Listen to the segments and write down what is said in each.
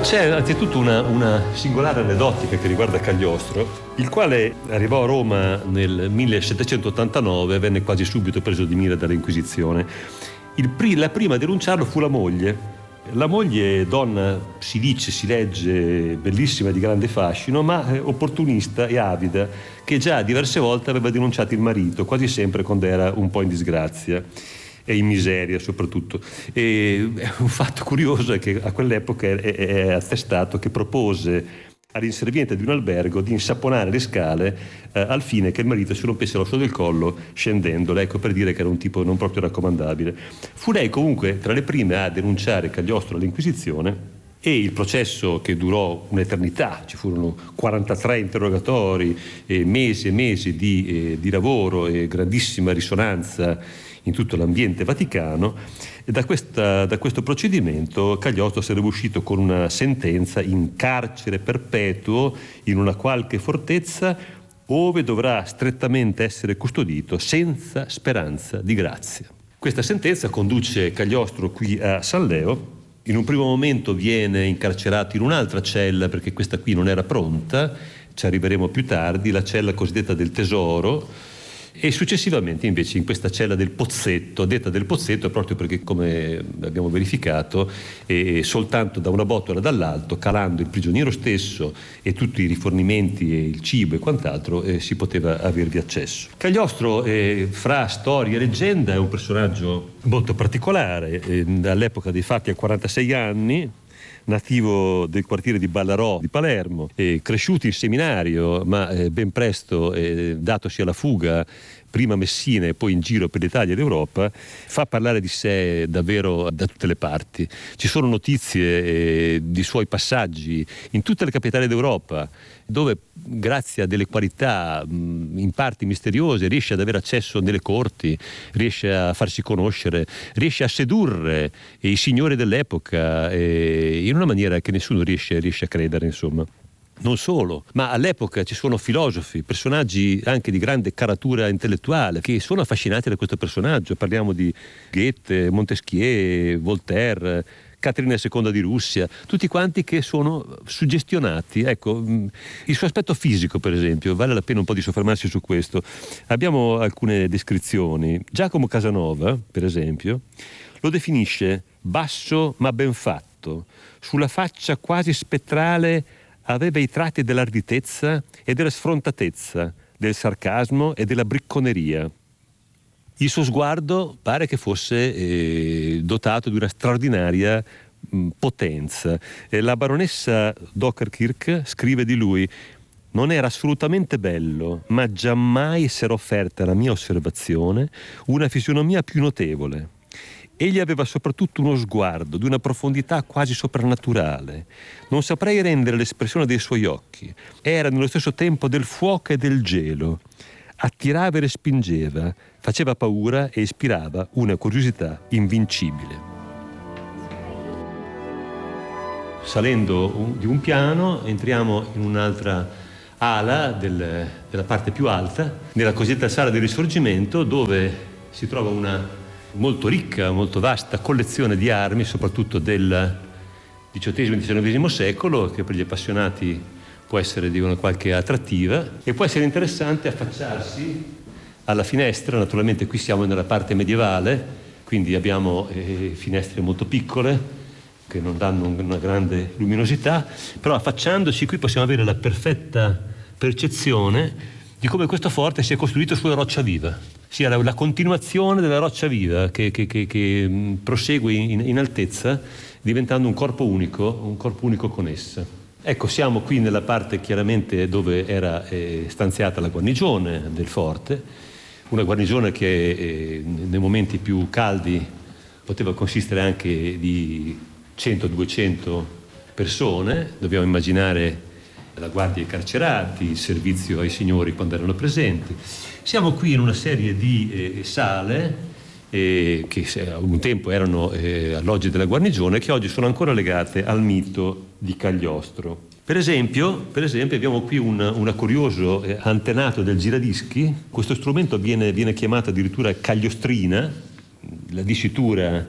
C'è anzitutto una singolare aneddotica che riguarda Cagliostro, il quale arrivò a Roma nel 1789 e venne quasi subito preso di mira dall'Inquisizione. La prima a denunciarlo fu la moglie. La moglie, donna, si dice, si legge, bellissima, di grande fascino, ma opportunista e avida, che già diverse volte aveva denunciato il marito, quasi sempre quando era un po' in disgrazia e in miseria soprattutto. E un fatto curioso è che a quell'epoca è attestato che propose all'inserviente di un albergo di insaponare le scale al fine che il marito si rompesse l'osso del collo scendendole, ecco, per dire che era un tipo non proprio raccomandabile. Fu lei comunque tra le prime a denunciare Cagliostro all'Inquisizione, e il processo, che durò un'eternità, ci furono 43 interrogatori, mesi e mesi di lavoro e grandissima risonanza in tutto l'ambiente vaticano, e da questo procedimento Cagliostro sarebbe uscito con una sentenza in carcere perpetuo in una qualche fortezza, ove dovrà strettamente essere custodito senza speranza di grazia. Questa sentenza conduce Cagliostro qui a San Leo. In un primo momento viene incarcerato in un'altra cella perché questa qui non era pronta, ci arriveremo più tardi, la cella cosiddetta del Tesoro, e successivamente invece in questa cella del Pozzetto, detta del Pozzetto proprio perché, come abbiamo verificato, soltanto da una botola dall'alto, calando il prigioniero stesso e tutti i rifornimenti e il cibo e quant'altro, si poteva avervi accesso. Cagliostro, fra storia e leggenda, è un personaggio molto particolare. All'epoca dei fatti ha 46 anni, nativo del quartiere di Ballarò di Palermo, cresciuto in seminario, ma ben presto, datosi alla fuga, prima a Messina e poi in giro per l'Italia e l'Europa, fa parlare di sé davvero da tutte le parti. Ci sono notizie di suoi passaggi in tutte le capitali d'Europa, dove grazie a delle qualità in parti misteriose riesce ad avere accesso nelle corti, riesce a farsi conoscere, riesce a sedurre i signori dell'epoca in una maniera che nessuno riesce a credere, insomma. Non solo, ma all'epoca ci sono filosofi, personaggi anche di grande caratura intellettuale che sono affascinati da questo personaggio. Parliamo di Goethe, Montesquieu, Voltaire, Caterina II di Russia, tutti quanti che sono suggestionati. Ecco, il suo aspetto fisico, per esempio, vale la pena un po' di soffermarsi su questo. Abbiamo alcune descrizioni. Giacomo Casanova, per esempio, lo definisce basso ma ben fatto, sulla faccia quasi spettrale aveva i tratti dell'arditezza e della sfrontatezza, del sarcasmo e della bricconeria. Il suo sguardo pare che fosse dotato di una straordinaria potenza. La baronessa Dockerkirk scrive di lui: non era assolutamente bello, ma giammai s'era offerta alla mia osservazione una fisionomia più notevole. Egli aveva soprattutto uno sguardo di una profondità quasi soprannaturale. Non saprei rendere l'espressione dei suoi occhi. Era nello stesso tempo del fuoco e del gelo. Attirava e respingeva, faceva paura e ispirava una curiosità invincibile. Salendo di un piano entriamo in un'altra ala della parte più alta, nella cosiddetta sala del Risorgimento, dove si trova una molto ricca, molto vasta collezione di armi, soprattutto del XVIII e XIX secolo, che per gli appassionati può essere di una qualche attrattiva, e può essere interessante affacciarsi alla finestra. Naturalmente qui siamo nella parte medievale, quindi abbiamo finestre molto piccole che non danno una grande luminosità, però affacciandoci qui possiamo avere la perfetta percezione di come questo forte sia costruito sulla roccia viva, sia la continuazione della roccia viva che prosegue in altezza, diventando un corpo unico con essa. Ecco, siamo qui nella parte chiaramente dove era stanziata la guarnigione del forte, una guarnigione che nei momenti più caldi poteva consistere anche di 100-200 persone. Dobbiamo immaginare la guardia ai carcerati, il servizio ai signori quando erano presenti. Siamo qui in una serie di sale che un tempo erano alloggi della guarnigione, che oggi sono ancora legate al mito di Cagliostro. Per esempio abbiamo qui un curioso antenato del giradischi. Questo strumento viene chiamato addirittura cagliostrina. La dicitura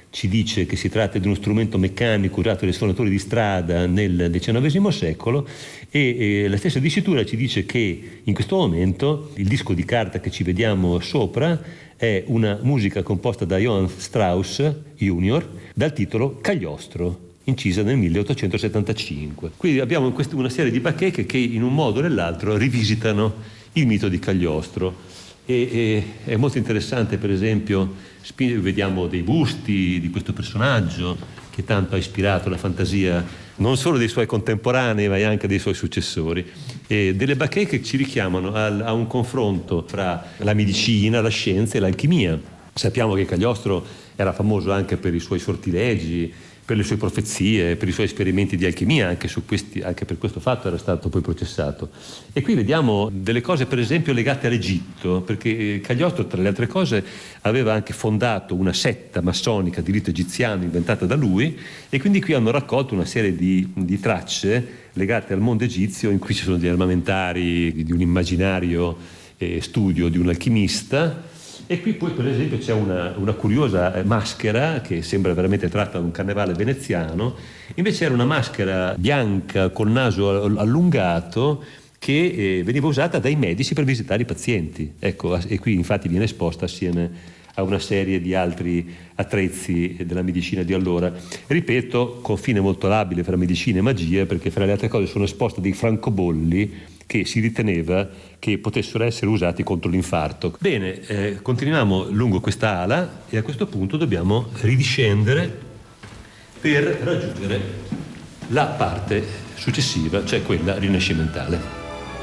ci dice che si tratta di uno strumento meccanico usato dai suonatori di strada nel XIX secolo e la stessa dicitura ci dice che in questo momento il disco di carta che ci vediamo sopra è una musica composta da Johann Strauss Jr. dal titolo Cagliostro, incisa nel 1875. Quindi abbiamo una serie di bacheche che in un modo o nell'altro rivisitano il mito di Cagliostro. E è molto interessante, per esempio, vediamo dei busti di questo personaggio che tanto ha ispirato la fantasia non solo dei suoi contemporanei ma anche dei suoi successori, e delle bacheche che ci richiamano a un confronto fra la medicina, la scienza e l'alchimia. Sappiamo che Cagliostro era famoso anche per i suoi sortilegi, per le sue profezie, per i suoi esperimenti di alchimia, anche per questo fatto era stato poi processato. E qui vediamo delle cose per esempio legate all'Egitto, perché Cagliostro tra le altre cose aveva anche fondato una setta massonica di rito egiziano inventata da lui, e quindi qui hanno raccolto una serie di tracce legate al mondo egizio, in cui ci sono degli armamentari di un immaginario studio di un alchimista. E qui poi per esempio c'è una curiosa maschera che sembra veramente tratta da un carnevale veneziano, invece era una maschera bianca col naso allungato che veniva usata dai medici per visitare i pazienti. Ecco, e qui infatti viene esposta assieme a una serie di altri attrezzi della medicina di allora. Ripeto, confine molto labile fra medicina e magia, perché fra le altre cose sono esposte dei francobolli che si riteneva che potessero essere usati contro l'infarto. Bene, continuiamo lungo questa ala e a questo punto dobbiamo ridiscendere per raggiungere la parte successiva, cioè quella rinascimentale.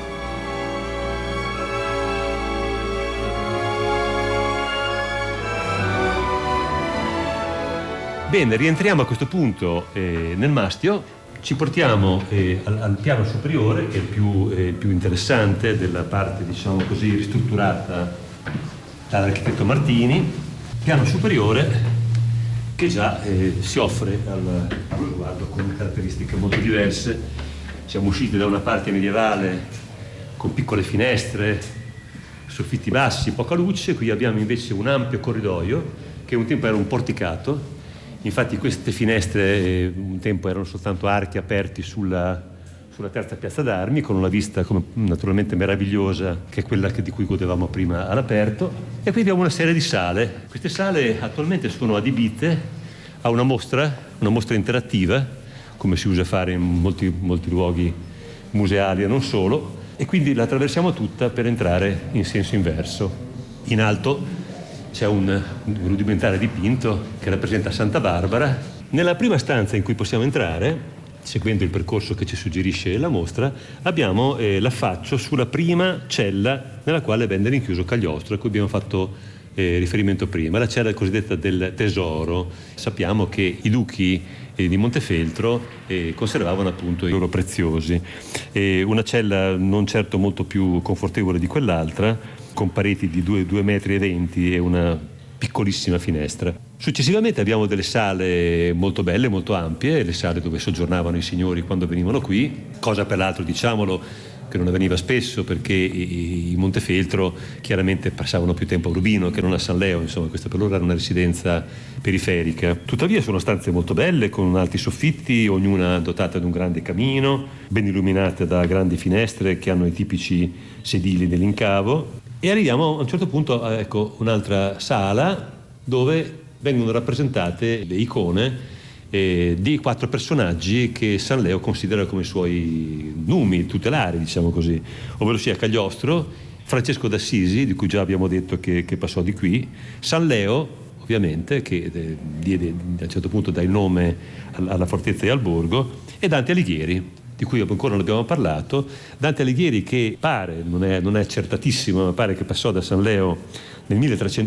Bene, rientriamo a questo punto nel Mastio. Ci portiamo al piano superiore, che è il più interessante della parte, diciamo così, ristrutturata dall'architetto Martini. Piano superiore che già si offre allo sguardo con caratteristiche molto diverse. Siamo usciti da una parte medievale con piccole finestre, soffitti bassi, poca luce. Qui abbiamo invece un ampio corridoio che un tempo era un porticato. Infatti queste finestre un tempo erano soltanto archi aperti sulla terza piazza d'armi, con una vista naturalmente meravigliosa, che è quella di cui godevamo prima all'aperto. E qui abbiamo una serie di sale. Queste sale attualmente sono adibite a una mostra interattiva, come si usa fare in molti luoghi museali e non solo, e quindi la attraversiamo tutta per entrare in senso inverso. In alto c'è un rudimentale dipinto che rappresenta Santa Barbara. Nella prima stanza in cui possiamo entrare, seguendo il percorso che ci suggerisce la mostra, abbiamo l'affaccio sulla prima cella nella quale venne rinchiuso Cagliostro, a cui abbiamo fatto riferimento prima, la cella cosiddetta del tesoro. Sappiamo che i duchi di Montefeltro conservavano appunto i loro preziosi. Una cella non certo molto più confortevole di quell'altra, con pareti di 2,20 metri e una piccolissima finestra. Successivamente abbiamo delle sale molto belle, molto ampie, le sale dove soggiornavano i signori quando venivano qui, cosa peraltro, diciamolo, che non avveniva spesso, perché i Montefeltro chiaramente passavano più tempo a Urbino che non a San Leo, insomma questa per loro era una residenza periferica. Tuttavia sono stanze molto belle, con alti soffitti, ognuna dotata di un grande camino, ben illuminate da grandi finestre che hanno i tipici sedili dell'incavo. E arriviamo a un certo punto a un'altra sala dove vengono rappresentate le icone di 4 personaggi che San Leo considera come i suoi numi tutelari, diciamo così, ovvero sia Cagliostro, Francesco d'Assisi, di cui già abbiamo detto che passò di qui, San Leo, ovviamente, che diede a un certo punto dà il nome alla fortezza e al borgo, e Dante Alighieri, di cui ancora non abbiamo parlato. Dante Alighieri, che pare, non è accertatissimo, ma pare che passò da San Leo nel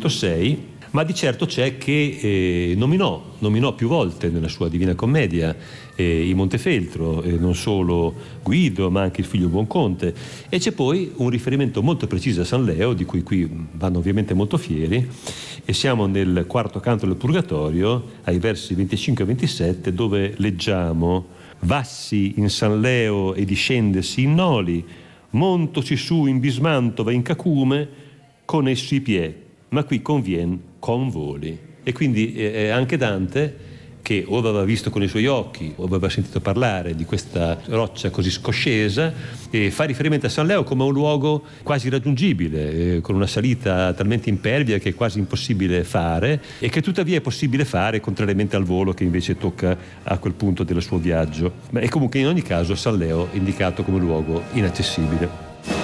1306, ma di certo c'è che nominò più volte nella sua Divina Commedia i Montefeltro, non solo Guido ma anche il figlio Buonconte, e c'è poi un riferimento molto preciso a San Leo, di cui qui vanno ovviamente molto fieri, e siamo nel quarto canto del Purgatorio, ai versi 25 e 27, dove leggiamo: vassi in San Leo e discendesi in Noli, montosi su in Bismantova in Cacume, con essi i piè, ma qui convien con voli. E quindi anche Dante, che o aveva visto con i suoi occhi o aveva sentito parlare di questa roccia così scoscesa, fa riferimento a San Leo come un luogo quasi irraggiungibile, con una salita talmente impervia che è quasi impossibile fare, e che tuttavia è possibile fare contrariamente al volo che invece tocca a quel punto del suo viaggio. E comunque in ogni caso San Leo è indicato come luogo inaccessibile.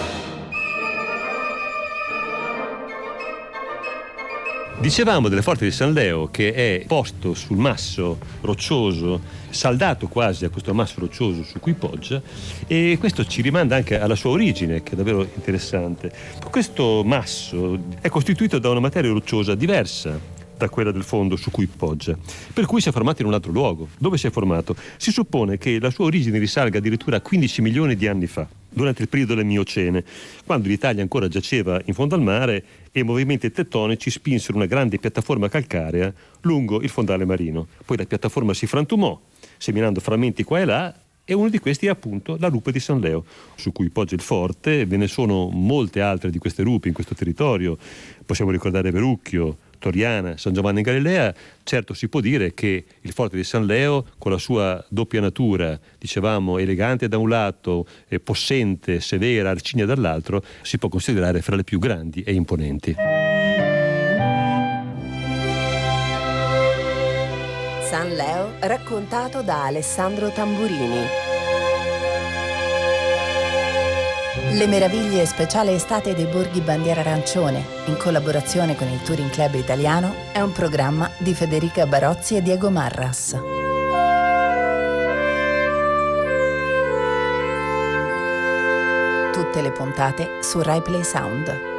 Dicevamo delle Forte di San Leo che è posto sul masso roccioso, saldato quasi a questo masso roccioso su cui poggia, e questo ci rimanda anche alla sua origine, che è davvero interessante. Questo masso è costituito da una materia rocciosa diversa da quella del fondo su cui poggia, per cui si è formato in un altro luogo. Dove si è formato? Si suppone che la sua origine risalga addirittura a 15 milioni di anni fa, durante il periodo del Miocene, quando l'Italia ancora giaceva in fondo al mare e movimenti tettonici spinsero una grande piattaforma calcarea lungo il fondale marino. Poi la piattaforma si frantumò, seminando frammenti qua e là, e uno di questi è appunto la rupe di San Leo, su cui poggia il forte. Ve ne sono molte altre di queste rupi in questo territorio. Possiamo ricordare Verucchio, Toriana, San Giovanni in Galilea. Certo, si può dire che il forte di San Leo, con la sua doppia natura, dicevamo elegante da un lato e possente, severa, arcigna dall'altro, si può considerare fra le più grandi e imponenti. San Leo raccontato da Alessandro Tamburini. Le meraviglie speciale estate dei Borghi Bandiera Arancione, in collaborazione con il Touring Club Italiano, è un programma di Federica Barozzi e Diego Marras. Tutte le puntate su Rai Play Sound.